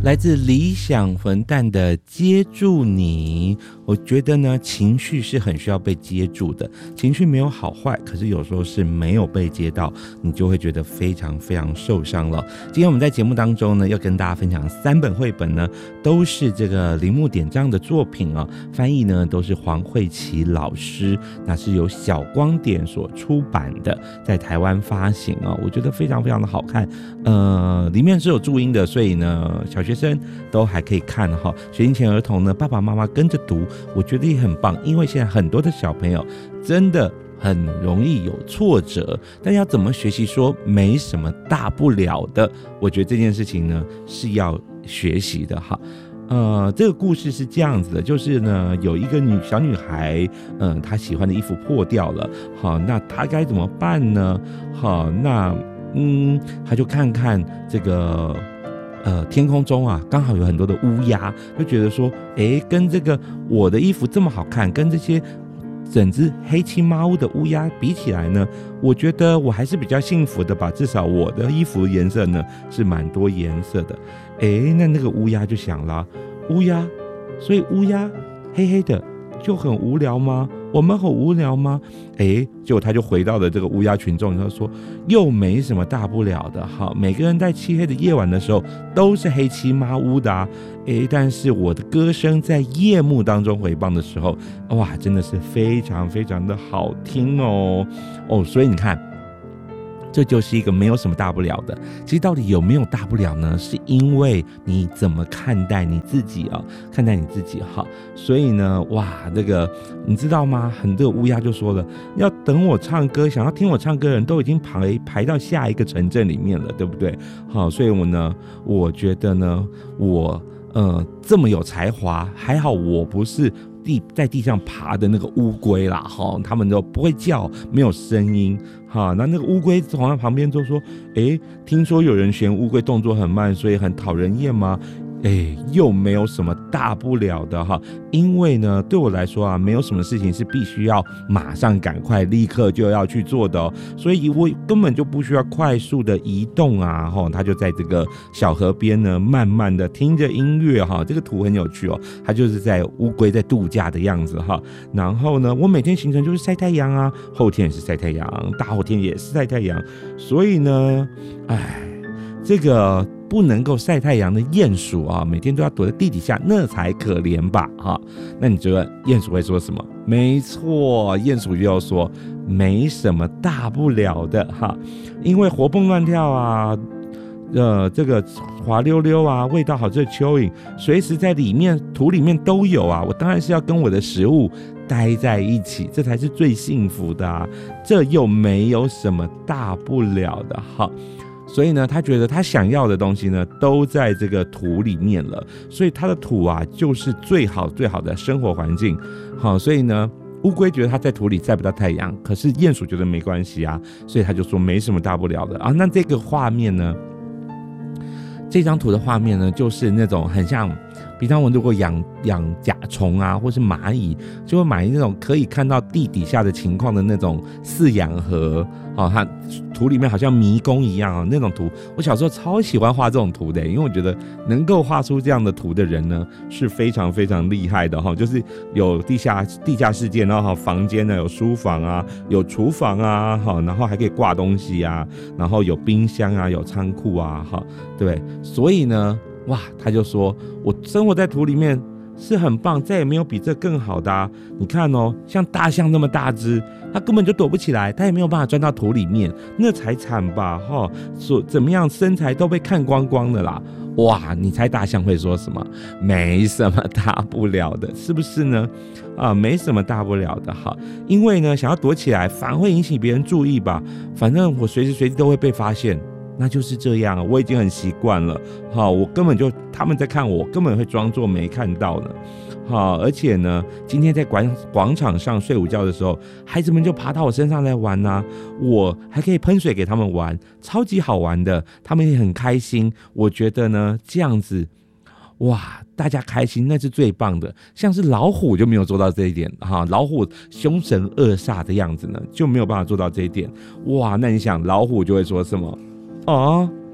来自理想混蛋的接住你。我觉得呢，情绪是很需要被接住的，情绪没有好坏，可是有时候是没有被接到，你就会觉得非常非常受伤了。今天我们在节目当中呢，要跟大家分享3本绘本呢，都是这个铃木典章的作品啊，翻译呢都是黄慧琪老师，那是由小光点所出版的，在台湾发行啊，我觉得非常非常的好看。里面是有注音的，所以呢，小学生都还可以看哈。学龄前儿童呢，爸爸妈妈跟着读，我觉得也很棒，因为现在很多的小朋友真的很容易有挫折，但要怎么学习说没什么大不了的，我觉得这件事情呢是要学习的哈。这个故事是这样子的，就是呢，有一个小女孩，她喜欢的衣服破掉了，好，那她该怎么办呢？好，那她就看看这个天空中啊，刚好有很多的乌鸦，就觉得说，跟这个我的衣服这么好看，跟这些整只黑漆麻乌的乌鸦比起来呢，我觉得我还是比较幸福的吧，至少我的衣服颜色呢是蛮多颜色的。那个乌鸦就想了，乌鸦，所以乌鸦黑黑的就很无聊吗？我们很无聊吗？结果他就回到了这个乌鸦群众，他说又没什么大不了的，好，每个人在漆黑的夜晚的时候都是黑漆麻乌的啊，但是我的歌声在夜幕当中回放的时候，哇，真的是非常非常的好听哦，所以你看，这就是一个没有什么大不了的。其实到底有没有大不了呢？是因为你怎么看待你自己啊，看待你自己哈。所以呢，哇，这个你知道吗？很多乌鸦就说了，要等我唱歌，想要听我唱歌的人都已经排到下一个城镇里面了，对不对？好，所以我觉得呢，我这么有才华，还好我不是在地上爬的那个乌龟啦，他们都不会叫，没有声音，那个乌龟从他旁边就说，听说有人嫌乌龟动作很慢，所以很讨人厌吗？又没有什么大不了的哈，因为呢，对我来说啊，没有什么事情是必须要马上赶快立刻就要去做的所以我根本就不需要快速的移动啊，他就在这个小河边呢，慢慢的听着音乐哈，这个图很有趣他就是在乌龟在度假的样子哈，然后呢，我每天行程就是晒太阳啊，后天也是晒太阳，大后天也是晒太阳，所以呢，这个不能够晒太阳的鼹鼠啊，每天都要躲在地底下，那才可怜吧那你觉得鼹鼠会说什么？没错，鼹鼠就要说没什么大不了的因为活蹦乱跳啊，这个滑溜溜啊，味道好吃的蚯蚓，随时在土里面都有啊，我当然是要跟我的食物待在一起，这才是最幸福的啊，这又没有什么大不了的所以呢，他觉得他想要的东西呢，都在这个土里面了，所以他的土啊，就是最好的生活环境。所以呢，乌龟觉得他在土里晒不到太阳，可是鼹鼠觉得没关系啊，所以他就说没什么大不了的啊。那这个画面呢，这张图的画面呢，就是那种很像，平常我如果养甲虫啊，或是蚂蚁，就会买那种可以看到地底下的情况的那种饲养盒，它土里面好像迷宫一样那种图。我小时候超喜欢画这种图的，因为我觉得能够画出这样的图的人呢，是非常非常厉害的就是有地下世界，然后房间呢有书房啊，有厨房啊，然后还可以挂东西啊，然后有冰箱啊，有仓库啊，对，所以呢，哇，他就说我生活在土里面是很棒，再也没有比这更好的你看像大象那么大只，它根本就躲不起来，它也没有办法钻到土里面，那才惨吧说怎么样，身材都被看光光的啦。哇，你猜大象会说什么？没什么大不了的，是不是呢？没什么大不了的因为呢，想要躲起来反而会引起别人注意吧，反正我随时随地都会被发现，那就是这样，我已经很习惯了我根本就他们在看我，根本会装作没看到呢而且呢，今天在广场上睡午觉的时候，孩子们就爬到我身上来玩我还可以喷水给他们玩，超级好玩的，他们也很开心。我觉得呢，这样子哇，大家开心那是最棒的。像是老虎就没有做到这一点老虎凶神恶煞的样子呢，就没有办法做到这一点。哇，那你想老虎就会说什么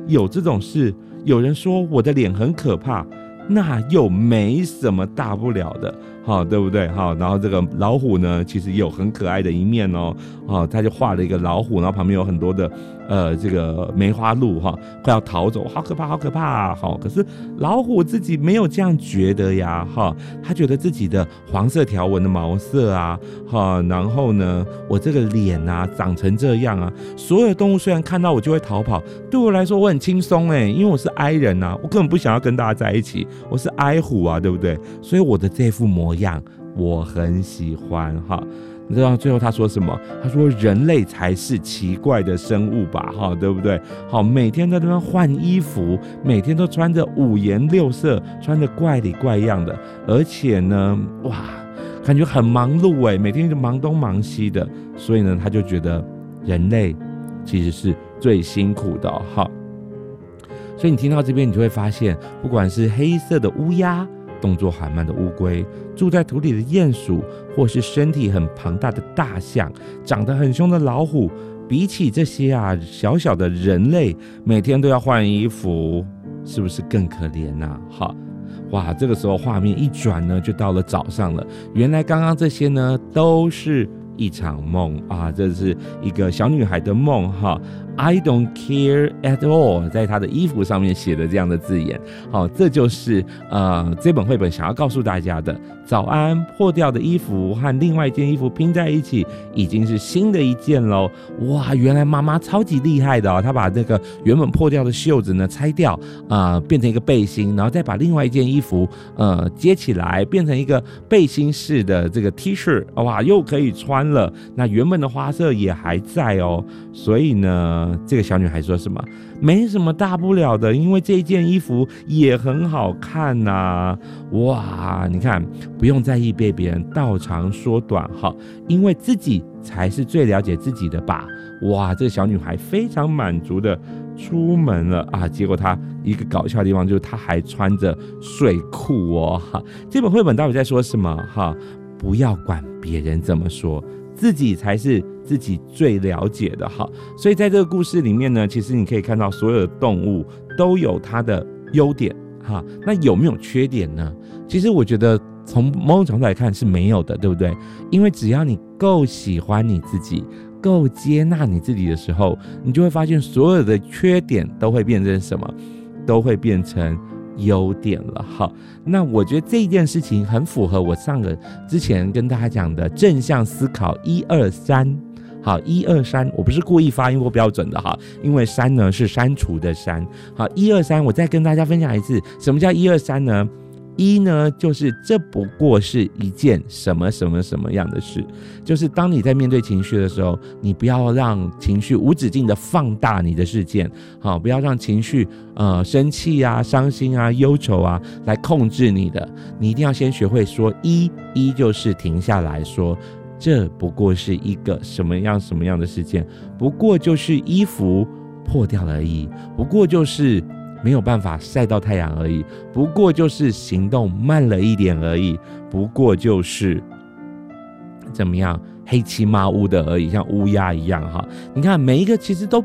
有这种事，有人说我的脸很可怕，那又没什么大不了的，好，对不对？好，然后这个老虎呢，其实也有很可爱的一面哦，好，他就画了一个老虎，然后旁边有很多的这个梅花鹿哈，快要逃走，好可怕，好可怕，好，可是老虎自己没有这样觉得呀，哈，他觉得自己的黄色条纹的毛色啊，哈，然后呢，我这个脸啊长成这样啊，所有的动物虽然看到我就会逃跑，对我来说我很轻松因为我是 I 人啊，我根本不想要跟大家在一起，我是 I 虎啊，对不对？所以我的这副模样我很喜欢哈。你知道最后他说什么？他说人类才是奇怪的生物吧，哈，对不对？好，每天在那边换衣服，每天都穿着五颜六色，穿着怪里怪样的，而且呢，哇，感觉很忙碌每天就忙东忙西的，所以呢，他就觉得人类其实是最辛苦的哈。所以你听到这边，你就会发现，不管是黑色的乌鸦，动作缓慢的乌龟，住在土里的鼹鼠，或是身体很庞大的大象，长得很凶的老虎，比起这些小小的人类，每天都要换衣服，是不是更可怜啊？好，哇，这个时候画面一转呢，就到了早上了。原来刚刚这些呢，都是一场梦啊，这是一个小女孩的梦哈。I don't care at all， 在她的衣服上面写的这样的字眼，好，这就是这本绘本想要告诉大家的。早安，破掉的衣服和另外一件衣服拼在一起，已经是新的一件喽。哇，原来妈妈超级厉害的她把这个原本破掉的袖子呢拆掉变成一个背心，然后再把另外一件衣服接起来，变成一个背心式的这个 T 恤，哇，又可以穿了。那原本的花色也还在哦，所以呢，这个小女孩说什么？没什么大不了的，因为这件衣服也很好看呐。哇，你看，不用在意被别人道长说短哈，因为自己才是最了解自己的吧。哇，这个小女孩非常满足的出门了结果她一个搞笑的地方就是她还穿着睡裤哦哈。这本绘本到底在说什么哈？不要管别人怎么说，自己才是自己最了解的哈。所以在这个故事里面呢，其实你可以看到所有的动物都有它的优点哈。那有没有缺点呢？其实我觉得从某种程度来看是没有的，对不对？因为只要你够喜欢你自己，够接纳你自己的时候，你就会发现所有的缺点都会变成什么？都会变成优点了哈。那我觉得这一件事情很符合我之前跟大家讲的正向思考123。好，123，我不是故意发音不标准的哈，因为删呢是删除的删。好，123，我再跟大家分享一次，什么叫123呢？一呢，就是这不过是一件什么什么什么样的事，就是当你在面对情绪的时候，你不要让情绪无止境的放大你的事件，好，不要让情绪生气伤心忧愁来控制你的，你一定要先学会说一就是停下来说，这不过是一个什么样什么样的事件，不过就是衣服破掉了而已，不过就是没有办法晒到太阳而已，不过就是行动慢了一点而已，不过就是怎么样黑漆麻乌的而已，像乌鸦一样哈。你看每一个其实都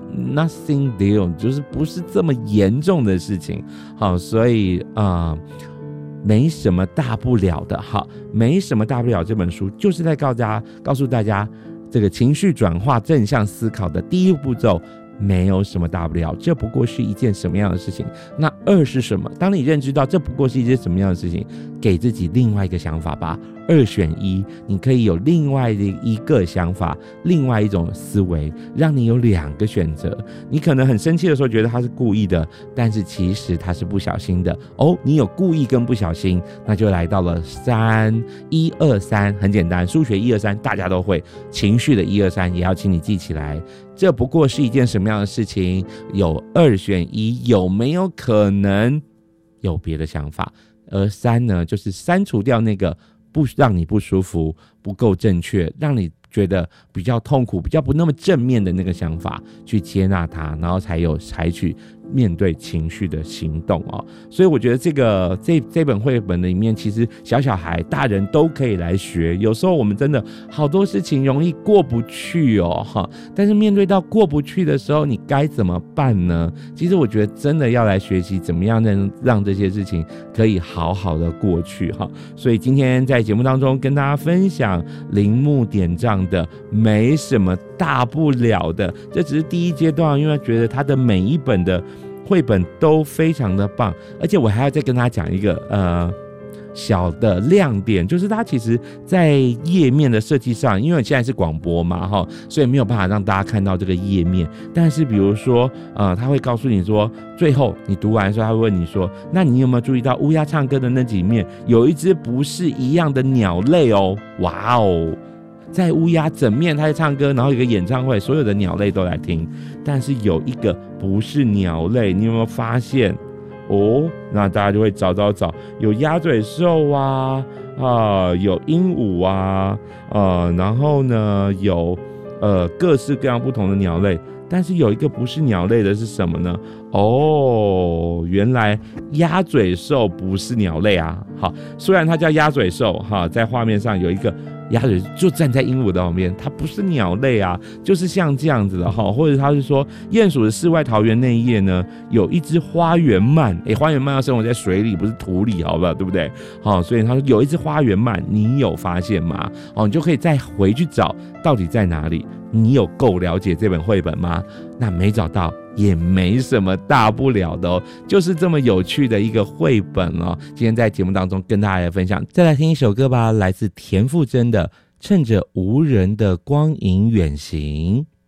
nothing deal， 就是不是这么严重的事情，好，所以没什么大不了的哈，没什么大不了。这本书就是在告诉大家这个情绪转化正向思考的第一步骤。没有什么大不了，这不过是一件什么样的事情。那二是什么？当你认知到这不过是一件什么样的事情，给自己另外一个想法吧。2选1，你可以有另外的一个想法，另外一种思维，让你有2个选择。你可能很生气的时候觉得他是故意的，但是其实他是不小心的哦。你有故意跟不小心，那就来到了1、2、3，很简单，数学1、2、3大家都会，情绪的1、2、3也要请你记起来。这不过是一件什么样的事情？有2选1，有没有可能有别的想法？而3呢，就是删除掉那个不让你不舒服、不够正确、让你觉得比较痛苦、比较不那么正面的那个想法，去接纳它，然后才有采取面对情绪的行动哦。所以我觉得这本绘本里面，其实小孩大人都可以来学。有时候我们真的好多事情容易过不去哦哈，但是面对到过不去的时候，你该怎么办呢？其实我觉得真的要来学习怎么样能让这些事情可以好好的过去哈。所以今天在节目当中跟大家分享铃木典藏的没什么大不了的，这只是第一阶段，因为觉得他的每一本的绘本都非常的棒，而且我还要再跟他讲一个小的亮点，就是它其实在页面的设计上，因为现在是广播嘛所以没有办法让大家看到这个页面，但是比如说他会告诉你说，最后你读完的时候他会问你说，那你有没有注意到乌鸦唱歌的那几面有一只不是一样的鸟类哦，哇哦，在乌鸦整面他在唱歌，然后有一个演唱会，所有的鸟类都来听，但是有一个不是鸟类，你有没有发现哦？那大家就会找，有鸭嘴兽啊，有鹦鹉啊，然后呢有各式各样不同的鸟类，但是有一个不是鸟类的是什么呢？哦，原来鸭嘴兽不是鸟类啊。好，虽然它叫鸭嘴兽在画面上有一个鸭嘴就站在鹦鹉的旁边，它不是鸟类啊，就是像这样子的或者他是说鼹鼠的世外桃源那一页呢，有一只花园鳗，花园鳗要生活在水里不是土里，好不好？对不对？所以他说有一只花园鳗，你有发现吗？你就可以再回去找到底在哪里。你有够了解这本绘本吗？那没找到也没什么大不了的哦，就是这么有趣的一个绘本哦。今天在节目当中跟大家来分享，再来听一首歌吧，来自田馥甄的《趁着无人的光影远行》。